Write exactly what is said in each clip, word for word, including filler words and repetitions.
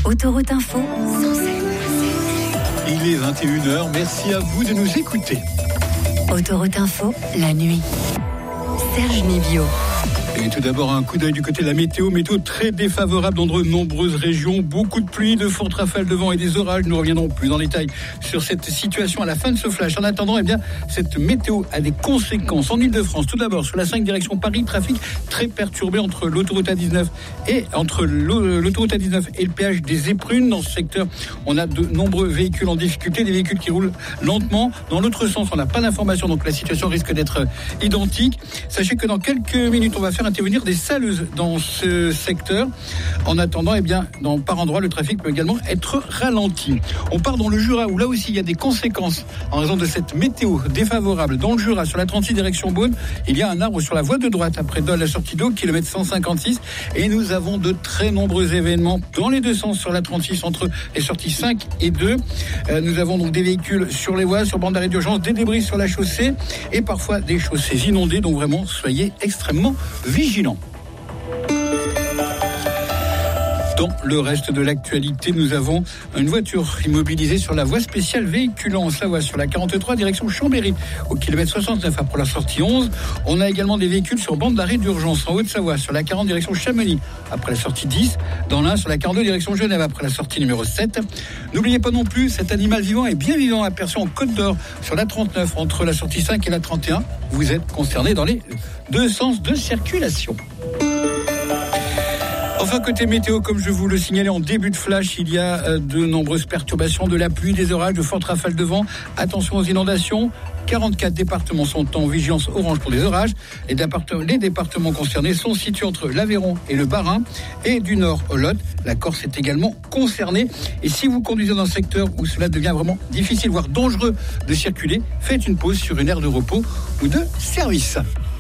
Autoroute Info, cent sept. Il est vingt et une heures, merci à vous de nous écouter. Autoroute Info, la nuit. Serge Nibio. Et tout d'abord, un coup d'œil du côté de la météo. Météo très défavorable dans de nombreuses régions. Beaucoup de pluie, de fortes rafales de vent et des orages. Nous reviendrons plus en détail sur cette situation à la fin de ce flash. En attendant, eh bien, cette météo a des conséquences en Ile-de-France. Tout d'abord, sur la cinq direction Paris, trafic très perturbé entre l'autoroute A dix-neuf et entre l'autoroute A dix-neuf et le péage des Éprunes. Dans ce secteur, on a de nombreux véhicules en difficulté, des véhicules qui roulent lentement. Dans l'autre sens, on n'a pas d'informations, donc la situation risque d'être identique. Sachez que dans quelques minutes, on va faire intervenir des saleuses dans ce secteur. En attendant, eh bien, dans, par endroit, le trafic peut également être ralenti. On part dans le Jura, où là aussi, il y a des conséquences en raison de cette météo défavorable. Dans le Jura, sur la trente-six direction Beaune, il y a un arbre sur la voie de droite, après Dole, la sortie d'eau, kilomètre cent cinquante-six. Et nous avons de très nombreux événements dans les deux sens sur la trente-six, entre les sorties cinq et deux. Euh, nous avons donc des véhicules sur les voies, sur bande d'arrêt d'urgence, des débris sur la chaussée et parfois des chaussées inondées. Donc vraiment, soyez extrêmement vigilants. Dans le reste de l'actualité, nous avons une voiture immobilisée sur la voie spéciale véhiculant en Savoie, sur la quarante-trois direction Chambéry, au kilomètre soixante-neuf après la sortie onze. On a également des véhicules sur bande d'arrêt d'urgence en Haute-Savoie, sur la quarante direction Chamonix, après la sortie dix. Dans l'Ain, sur la quarante-deux direction Genève, après la sortie numéro sept. N'oubliez pas non plus, cet animal vivant est bien vivant, aperçu en Côte d'Or, sur la trente-neuf, entre la sortie cinq et la trente et un. Vous êtes concerné dans les deux sens de circulation. Enfin, côté météo, comme je vous le signalais en début de flash, il y a de nombreuses perturbations, de la pluie, des orages, de fortes rafales de vent. Attention aux inondations. quarante-quatre départements sont en vigilance orange pour les orages. Les, départe- les départements concernés sont situés entre l'Aveyron et le Bas-Rhin, et du nord au Lot. La Corse est également concernée. Et si vous conduisez dans un secteur où cela devient vraiment difficile, voire dangereux de circuler, faites une pause sur une aire de repos ou de service.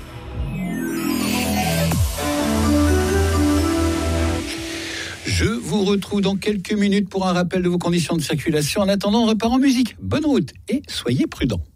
Je vous retrouve dans quelques minutes pour un rappel de vos conditions de circulation. En attendant, on repart en musique. Bonne route et soyez prudents.